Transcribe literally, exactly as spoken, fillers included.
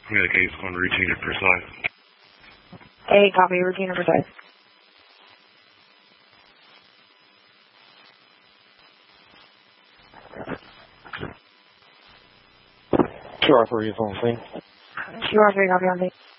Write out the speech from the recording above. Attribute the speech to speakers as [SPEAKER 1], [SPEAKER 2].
[SPEAKER 1] Communicate on routine and precise.
[SPEAKER 2] A, copy, routine and precise.
[SPEAKER 3] Q R three is on scene.
[SPEAKER 2] Q R three, copy on scene.